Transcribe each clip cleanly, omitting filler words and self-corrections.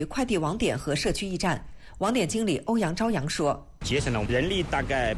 快递网点和社区驿站。网点经理欧阳朝阳说：“ 节省了人力大概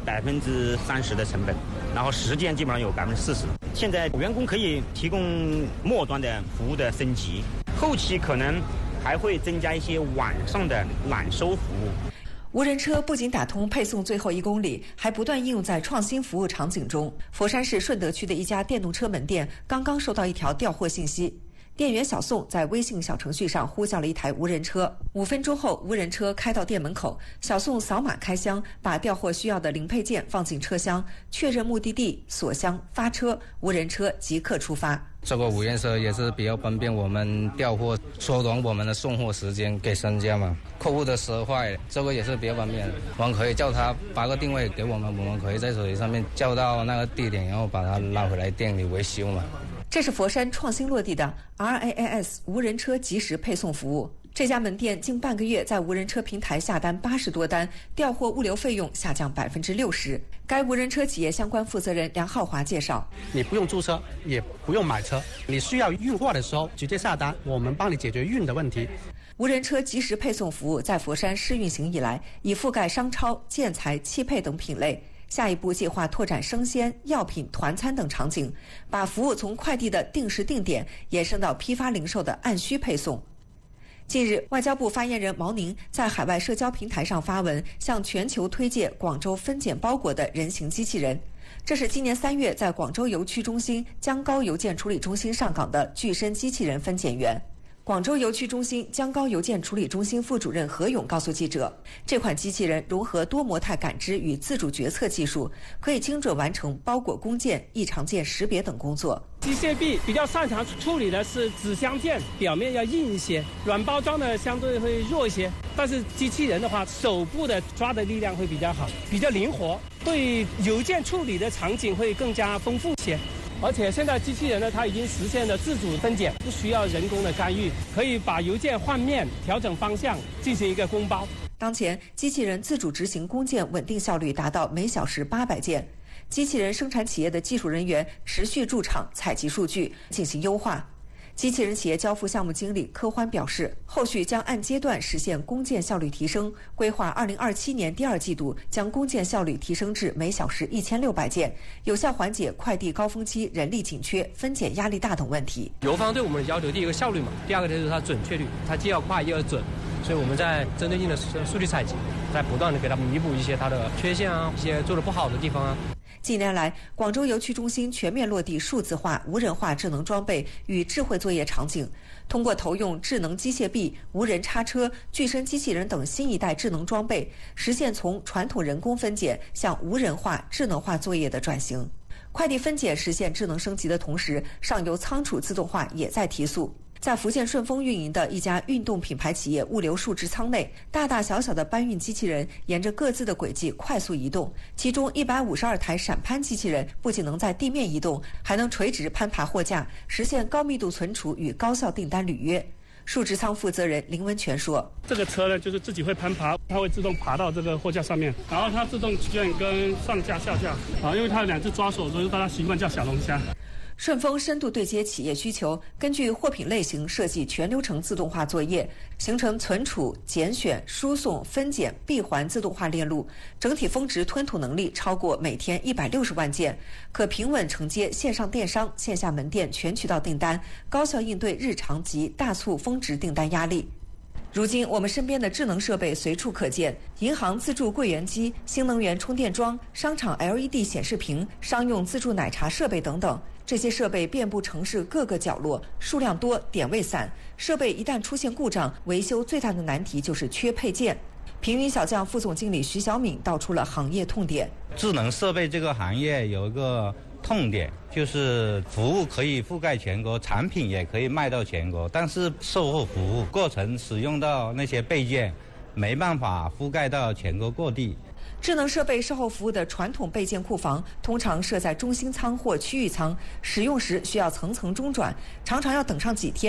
30%的成本，然后时间基本上有40%。现在员工可以提供末端的服务的升级，后期可能还会增加一些晚上的揽收服务。” 无人车不仅打通配送最后1公里，还不断应用在创新服务场景中。佛山市顺德区的一家电动车门店刚刚收到一条调货信息。店员小宋在微信小程序上呼叫了一台无人车，5分钟后，无人车开到店门口，小宋扫码开箱，把调货需要的零配件放进车厢，确认目的地，锁箱，发车，无人车即刻出发。 这个无人车也是比较方便我们调货，缩短我们的送货时间给商家嘛。客户的车坏，这个也是比较方便，我们可以叫他发个定位给我们，我们可以在手机上面叫到那个地点，然后把它拉回来店里维修嘛。 这是佛山创新落地的 RAAS 无人车即时配送服务。这家门店近半个月在无人车平台下单80多单，调货物流费用下降60%。该无人车企业相关负责人梁浩华介绍：“ 你不用租车，也不用买车，你需要运货的时候直接下单，我们帮你解决运的问题。” 无人车即时配送服务在佛山试运行以来，已覆盖商超、建材、汽配等品类。下一步计划拓展生鲜、药品、团餐等场景，把服务从快递的定时定点延伸到批发零售的按需配送。近日，外交部发言人毛宁在海外社交平台上发文，向全球推介广州分拣包裹的人形机器人。这是今年3月在广州邮区中心江高邮件处理中心上岗的具身机器人分拣员。广州邮区中心江高邮件处理中心副主任何勇告诉记者，这款机器人融合多模态感知与自主决策技术，可以精准完成包裹工件、异常件识别等工作。 机械臂比较擅长处理的是纸箱件，表面要硬一些，软包装呢相对会弱一些。但是机器人的话，手部的抓的力量会比较好，比较灵活，对邮件处理的场景会更加丰富些。而且现在机器人呢，它已经实现了自主分拣，不需要人工的干预，可以把邮件换面、调整方向，进行一个工包。 当前，机器人自主执行工件稳定效率达到每小时800件。机器人生产企业的技术人员持续驻场采集数据，进行优化。机器人企业交付项目经理柯欢表示，后续将按阶段实现工件效率提升，规划2027年第2季度将工件效率提升至每小时1600件，有效缓解快递高峰期人力紧缺、分拣压力大等问题。 邮方对我们的要求，第一个效率嘛，第二个就是它准确率，它既要快又要准，所以我们在针对性的数据采集，在不断的给它弥补一些它的缺陷啊，一些做得不好的地方啊。 近年来，广州邮区中心全面落地数字化、无人化智能装备与智慧作业场景，通过投用智能机械臂、无人叉车、具身机器人等新一代智能装备，实现从传统人工分拣向无人化、智能化作业的转型。快递分拣实现智能升级的同时，上游仓储自动化也在提速。在福建顺丰运营的一家运动品牌企业物流数值仓内，大大小小的搬运机器人沿着各自的轨迹快速移动，其中152台闪攀机器人不仅能在地面移动，还能垂直攀爬货架，实现高密度存储与高效订单履约。数值仓负责人林文全说：“ 这个车呢，就是自己会攀爬，它会自动爬到这个货架上面，然后它自动卷跟上架下架啊，因为它有2只抓手，所以大家习惯叫小龙虾。” 顺丰深度对接企业需求，根据货品类型设计全流程自动化作业，形成存储、拣选、输送、分拣、闭环自动化链路，整体峰值吞吐能力超过每天160万件，可平稳承接线上电商、线下门店全渠道订单，高效应对日常及大促峰值订单压力。如今，我们身边的智能设备随处可见，银行自助柜员机、新能源充电桩、商场 LED 显示屏、商用自助奶茶设备等等。这些设备遍布城市各个角落，数量多，点位散。设备一旦出现故障，维修最大的难题就是缺配件。平云小将副总经理徐小敏道出了行业痛点。 智能设备这个行业有一个痛点，就是服务可以覆盖全国，产品也可以卖到全国，但是售后服务过程使用到那些备件，没办法覆盖到全国各地。 智能设备售后服务的传统备件库房通常设在中心仓或区域仓，使用时需要层层中转，常常要等上几天。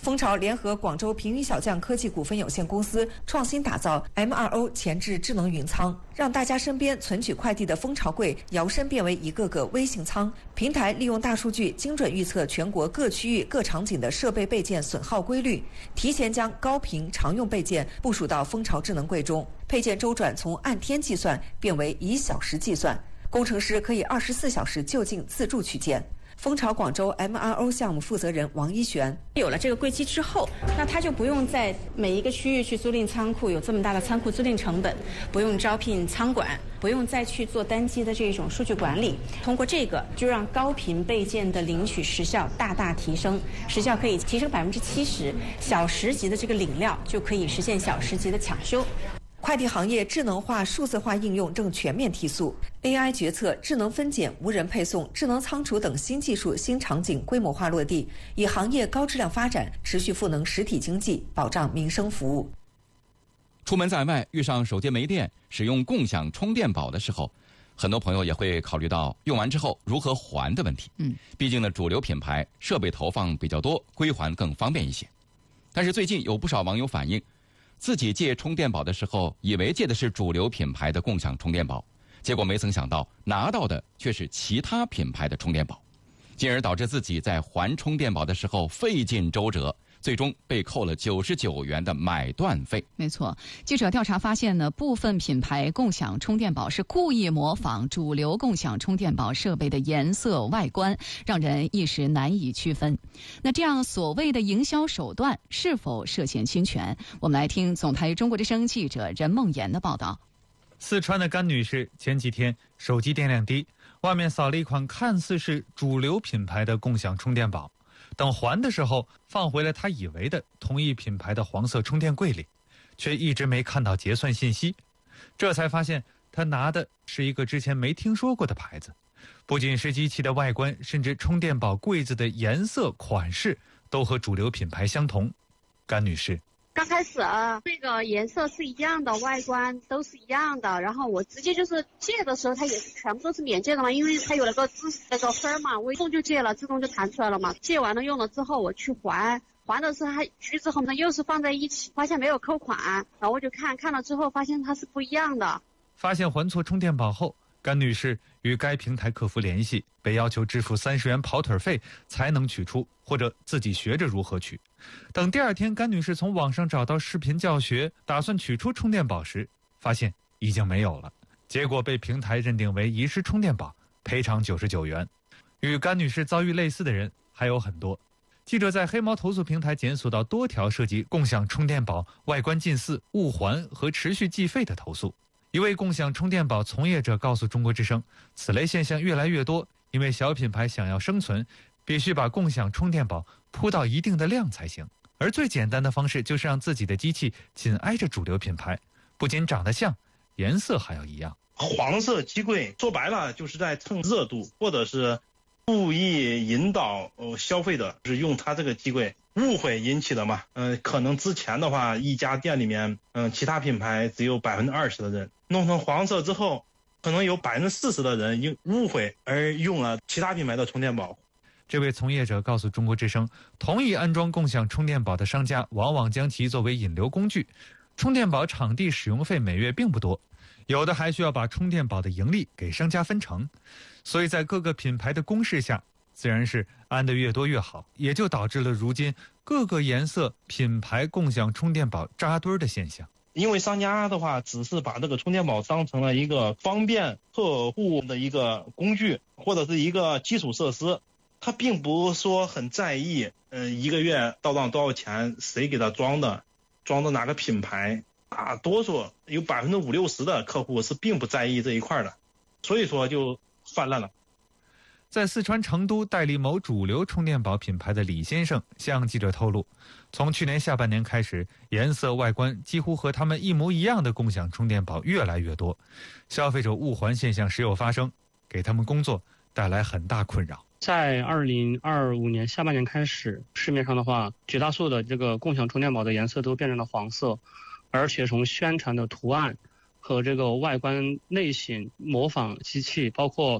蜂巢联合广州平云小将科技股份有限公司创新打造 MRO 前置智能云仓，让大家身边存取快递的蜂巢柜摇身变为一个个微型仓。平台利用大数据精准预测全国各区域各场景的设备备件损耗规律，提前将高频常用备件部署到蜂巢智能柜中，配件周转从按天计算变为以小时计算，工程师可以24小时就近自助取件。蜂巢广州 MRO 项目负责人王一璇， 有了这个柜机之后，那他就不用在每一个区域去租赁仓库，有这么大的仓库租赁成本，不用招聘仓管，不用再去做单机的这种数据管理。通过这个，就让高频备件的领取时效大大提升，时效可以提升70%，小时级的这个领料就可以实现小时级的抢修。 快递行业智能化、数字化应用正全面提速 ，AI 决策、智能分拣、无人配送、智能仓储等新技术、新场景规模化落地，以行业高质量发展持续赋能实体经济，保障民生服务。 出门在外遇上手机没电，使用共享充电宝的时候，很多朋友也会考虑到用完之后如何还的问题。毕竟呢，主流品牌设备投放比较多，归还更方便一些。但是最近有不少网友反映，自己借充电宝的时候，以为借的是主流品牌的共享充电宝，结果没曾想到拿到的却是其他品牌的充电宝，进而导致自己在还充电宝的时候费尽周折，最终被扣了99元的买断费。 没错，记者调查发现呢，部分品牌共享充电宝是故意模仿主流共享充电宝设备的颜色外观，让人一时难以区分。那这样所谓的营销手段是否涉嫌侵权？我们来听总台中国之声记者任梦妍的报道。 四川的甘女士前几天手机电量低，外面扫了一款看似是主流品牌的共享充电宝，等还的时候放回了她以为的同一品牌的黄色充电柜里，却一直没看到结算信息。这才发现她拿的是一个之前没听说过的牌子，不仅是机器的外观，甚至充电宝柜子的颜色款式都和主流品牌相同。甘女士刚开始那个颜色是一样的，外观都是一样的，然后我直接就是借的时候它也是全部都是免借的嘛，因为它有那个分嘛，我自动就借了，自动就弹出来了嘛。借完了用了之后我去还的时候它去之后呢又是放在一起，发现没有扣款，然后我就看了之后发现它是不一样的。 发现还错充电宝后，甘女士与该平台客服联系，被要求支付30元跑腿费才能取出，或者自己学着如何取。等第二天甘女士从网上找到视频教学，打算取出充电宝时，发现已经没有了，结果被平台认定为遗失充电宝，赔偿99元。与甘女士遭遇类似的人还有很多。记者在黑猫投诉平台检索到多条涉及共享充电宝外观近似、误还和持续计费的投诉。一位共享充电宝从业者告诉中国之声，此类现象越来越多，因为小品牌想要生存，必须把共享充电宝铺到一定的量才行，而最简单的方式就是让自己的机器紧挨着主流品牌，不仅长得像，颜色还要一样。 黄色机柜说白了就是在蹭热度，或者是故意引导消费者是用它这个机柜，误会引起的嘛。可能之前的话一家店里面其他品牌只有20%的人，弄成黄色之后，可能有40%的人因误会而用了其他品牌的充电宝。 这位从业者告诉中国之声，同意安装共享充电宝的商家往往将其作为引流工具，充电宝场地使用费每月并不多，有的还需要把充电宝的盈利给商家分成，所以在各个品牌的攻势下，自然是安得越多越好，也就导致了如今各个颜色品牌共享充电宝扎堆的现象。 因为商家的话只是把这个充电宝当成了一个方便客户的一个工具，或者是一个基础设施，他并不说很在意一个月到账多少钱，谁给他装的哪个品牌，大多数有50-60%的客户是并不在意这一块的，所以说就泛滥了。 在四川成都代理某主流充电宝品牌的李先生向记者透露，从去年下半年开始，颜色外观几乎和他们一模一样的共享充电宝越来越多，消费者误还现象时有发生，给他们工作带来很大困扰。 在2025年下半年开始，市面上的话，绝大多数的这个共享充电宝的颜色都变成了黄色，而且从宣传的图案和这个外观类型模仿机器，包括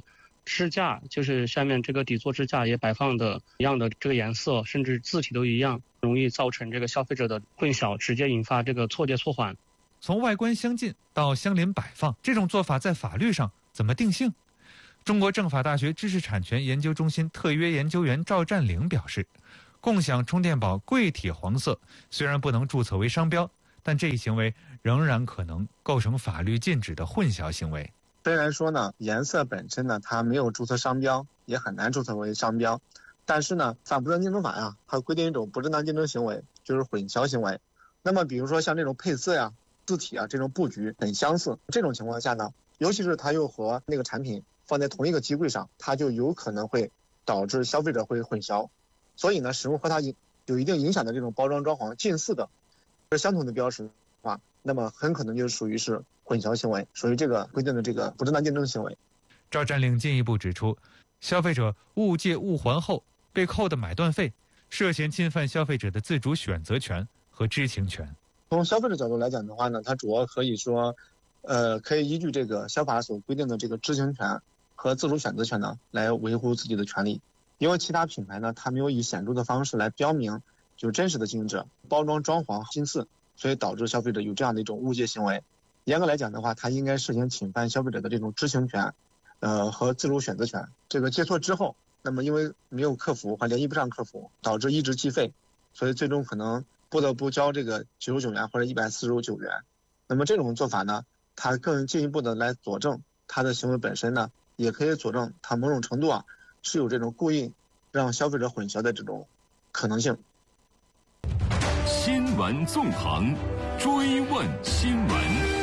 支架，就是下面这个底座支架也摆放的一样的这个颜色，甚至字体都一样，容易造成这个消费者的混淆，直接引发这个错接错缓。 从外观相近到相邻摆放，这种做法在法律上怎么定性？中国政法大学知识产权研究中心特约研究员赵占领表示，共享充电宝柜体黄色虽然不能注册为商标，但这一行为仍然可能构成法律禁止的混淆行为。 虽然说呢，颜色本身呢，它没有注册商标，也很难注册为商标，但是呢，反不正当竞争法呀，它规定一种不正当竞争行为，就是混淆行为。那么比如说像这种配色呀、字体啊这种布局很相似，这种情况下呢，尤其是它又和那个产品放在同一个机柜上，它就有可能会导致消费者会混淆。所以呢，使用和它有一定影响的这种包装装潢近似的、是相同的标识的话，那么很可能就属于是混淆行为，属于这个规定的这个不正当竞争行为。 赵占领进一步指出，消费者误借误还后被扣的买断费，涉嫌侵犯消费者的自主选择权和知情权。 从消费者角度来讲的话呢，它主要可以说，可以依据这个消法所规定的这个知情权和自主选择权呢，来维护自己的权利。因为其他品牌呢，它没有以显著的方式来标明就是真实的经营者，包装装潢近似，所以导致消费者有这样的一种误借行为。严格来讲的话，它应该涉嫌侵犯消费者的这种知情权，和自主选择权。这个借错之后，那么因为没有客服或联系不上客服，导致一直计费，所以最终可能不得不交这个99元或者149元。那么这种做法呢，它更进一步的来佐证它的行为本身呢，也可以佐证它某种程度啊是有这种故意让消费者混淆的这种可能性。 新闻纵横，追问新闻。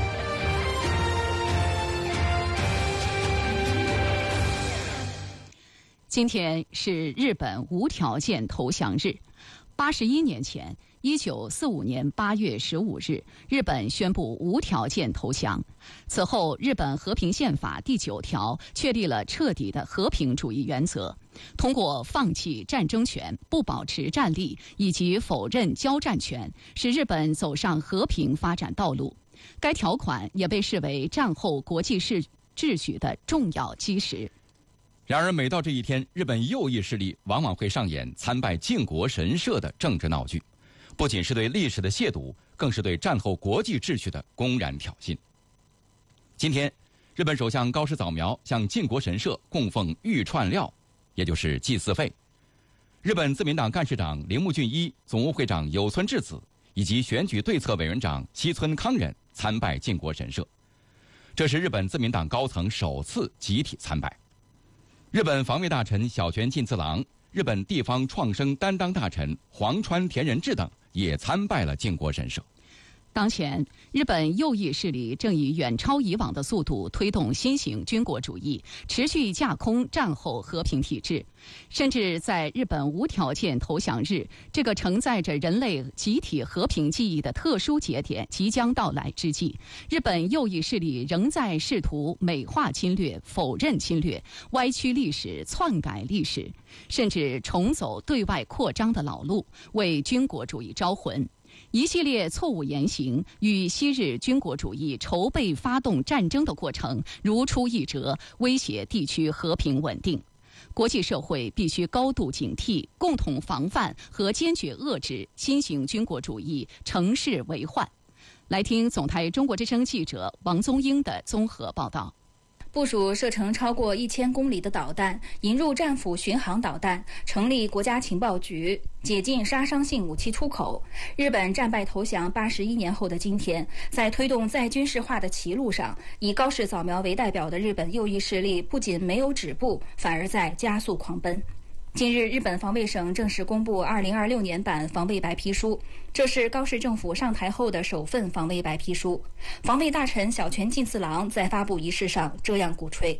今天是日本无条件投降日。81年前，1945年8月15日，日本宣布无条件投降。此后，日本和平宪法第9条确立了彻底的和平主义原则，通过放弃战争权、不保持战力以及否认交战权，使日本走上和平发展道路。该条款也被视为战后国际秩序的重要基石。 然而，每到这一天，日本右翼势力往往会上演参拜靖国神社的政治闹剧，不仅是对历史的亵渎，更是对战后国际秩序的公然挑衅。今天，日本首相高市早苗向靖国神社供奉御串料，也就是祭祀费。日本自民党干事长铃木俊一、总务会长有村智子以及选举对策委员长西村康稔参拜靖国神社，这是日本自民党高层首次集体参拜。日本防卫大臣小泉进次郎、日本地方创生担当大臣黄川田仁志等也参拜了靖国神社。 当前，日本右翼势力正以远超以往的速度推动新型军国主义，持续架空战后和平体制。甚至在日本无条件投降日这个承载着人类集体和平记忆的特殊节点即将到来之际，日本右翼势力仍在试图美化侵略、否认侵略、歪曲历史、篡改历史，甚至重走对外扩张的老路，为军国主义招魂。一系列错误言行与昔日军国主义筹备发动战争的过程如出一辙，威胁地区和平稳定。国际社会必须高度警惕，共同防范和坚决遏制新型军国主义乘势为患。来听总台中国之声记者王宗英的综合报道。 部署射程超过1000公里的导弹，引入战斧巡航导弹，成立国家情报局，解禁杀伤性武器出口。日本战败投降81年后的今天，在推动再军事化的歧路上，以高市早苗为代表的日本右翼势力不仅没有止步，反而在加速狂奔。近日，日本防卫省正式公布2026年版防卫白皮书，这是高市政府上台后的首份防卫白皮书。防卫大臣小泉进次郎在发布仪式上这样鼓吹。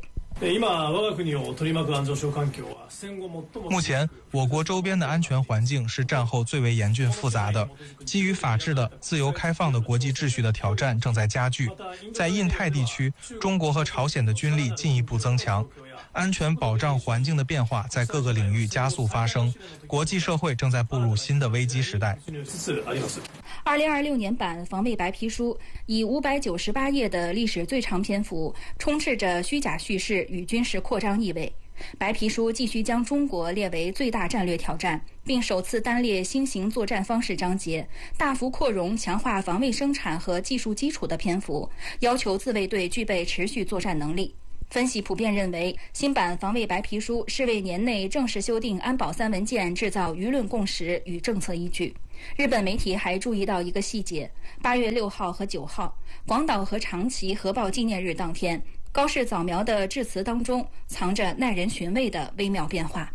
目前，我国周边的安全环境是战后最为严峻复杂的，基于法治的自由开放的国际秩序的挑战正在加剧。在印太地区，中国和朝鲜的军力进一步增强，安全保障环境的变化在各个领域加速发生，国际社会正在步入新的危机时代。 2026年版防卫白皮书以598页的历史最长篇幅，充斥着虚假叙事与军事扩张意味。白皮书继续将中国列为最大战略挑战，并首次单列新型作战方式章节，大幅扩容强化防卫生产和技术基础的篇幅，要求自卫队具备持续作战能力。分析普遍认为，新版防卫白皮书是为年内正式修订安保3文件制造舆论共识与政策依据。日本媒体还注意到一个细节：8月6号和9号，广岛和长崎核爆纪念日当天，高市早苗的致辞当中藏着耐人寻味的微妙变化。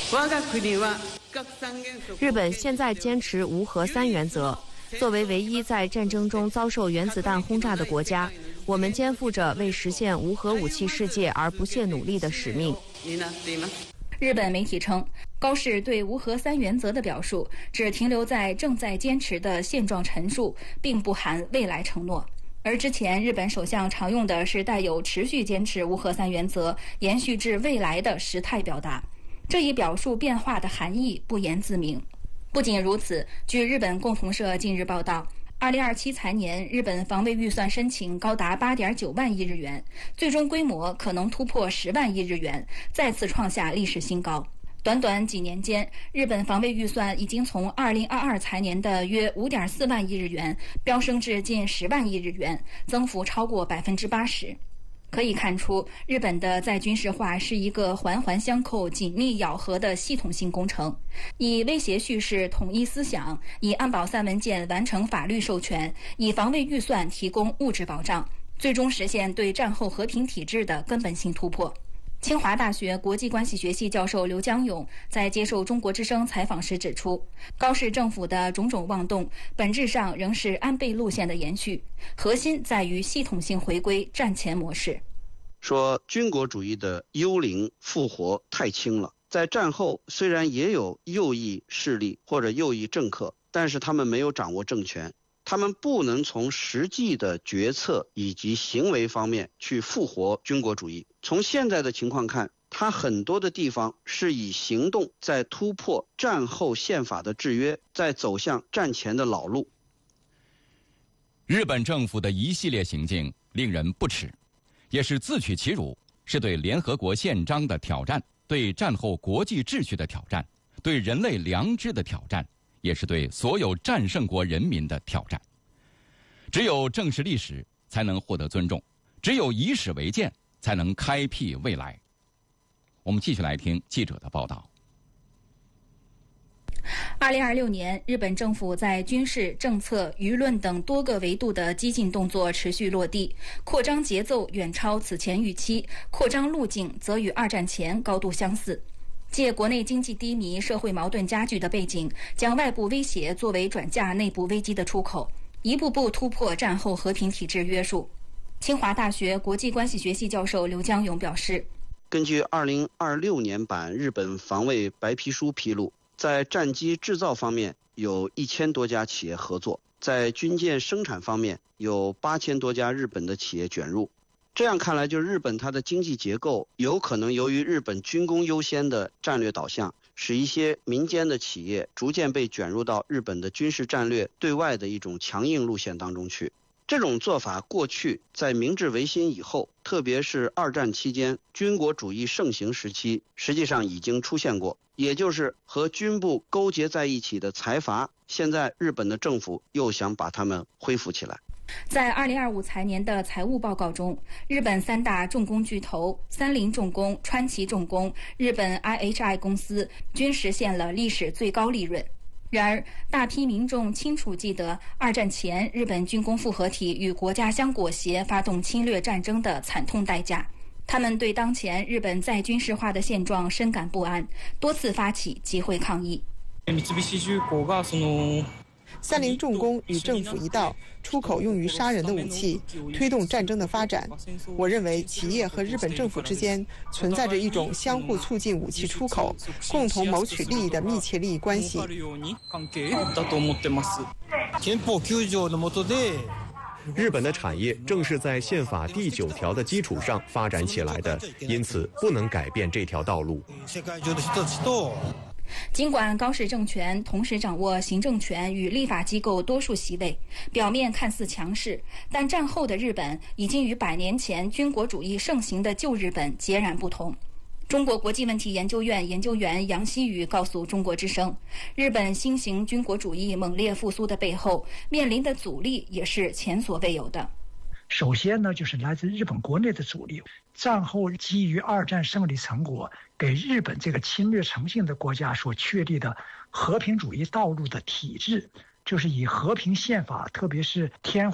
日本现在坚持无核3原则。作为唯一在战争中遭受原子弹轰炸的国家，我们肩负着为实现无核武器世界而不懈努力的使命。 日本媒体称，高市对无核3原则的表述只停留在正在坚持的现状陈述，并不含未来承诺。而之前日本首相常用的是带有持续坚持无核3原则延续至未来的时态表达，这一表述变化的含义不言自明。不仅如此，据日本共同社近日报道，2027财年日本防卫预算申请高达8.9万亿日元，最终规模可能突破10万亿日元，再次创下历史新高。短短几年间，日本防卫预算已经从2022财年的约5.4万亿日元飙升至近10万亿日元，增幅超过80%。可以看出，日本的再军事化是一个环环相扣、紧密咬合的系统性工程，以威胁叙事统一思想，以安保3文件完成法律授权，以防卫预算提供物质保障，最终实现对战后和平体制的根本性突破。清华大学国际关系学系教授刘江勇在接受中国之声采访时指出，高市政府的种种妄动本质上仍是安倍路线的延续，核心在于系统性回归战前模式。 说军国主义的幽灵复活太轻了，在战后虽然也有右翼势力或者右翼政客，但是他们没有掌握政权，他们不能从实际的决策以及行为方面去复活军国主义。从现在的情况看，它很多的地方是以行动在突破战后宪法的制约，在走向战前的老路。 日本政府的一系列行径令人不齿，也是自取其辱，是对联合国宪章的挑战，对战后国际秩序的挑战，对人类良知的挑战，也是对所有战胜国人民的挑战。只有正视历史，才能获得尊重；只有以史为鉴，才能开辟未来。我们继续来听记者的报道。 2026年，日本政府在军事、政策、舆论等多个维度的激进动作持续落地，扩张节奏远超此前预期，扩张路径则与2战前高度相似。借国内经济低迷、社会矛盾加剧的背景，将外部威胁作为转嫁内部危机的出口，一步步突破战后和平体制约束。清华大学国际关系学系教授刘江勇表示， 根据2026年版日本防卫白皮书披露，在战机制造方面有1000多家企业合作，在军舰生产方面有8000多家日本的企业卷入。这样看来，就是日本它的经济结构有可能由于日本军工优先的战略导向，使一些民间的企业逐渐被卷入到日本的军事战略对外的一种强硬路线当中去。这种做法过去在明治维新以后，特别是2战期间军国主义盛行时期，实际上已经出现过，也就是和军部勾结在一起的财阀，现在日本的政府又想把它们恢复起来。 在2025财年的财务报告中，日本3大重工巨头三菱重工、川崎重工、日本 IHI 公司均实现了历史最高利润。然而，大批民众清楚记得2战前日本军工复合体与国家相裹挟发动侵略战争的惨痛代价，他们对当前日本再军事化的现状深感不安，多次发起集会抗议。 三菱重工与政府一道出口用于杀人的武器，推动战争的发展。我认为企业和日本政府之间存在着一种相互促进武器出口、共同谋取利益的密切利益关系。 日本的产业正是在宪法第9条的基础上发展起来的，因此不能改变这条道路。 尽管高氏政权同时掌握行政权与立法机构多数席位，表面看似强势，但战后的日本已经与100年前军国主义盛行的旧日本截然不同。中国国际问题研究院研究员杨希宇告诉中国之声，日本新型军国主义猛烈复苏的背后，面临的阻力也是前所未有的。 首先呢，就是来自日本国内的阻力。战后基于2战胜利成果，给日本这个侵略成性的国家所确立的和平主义道路的体制，就是以和平宪法，特别是天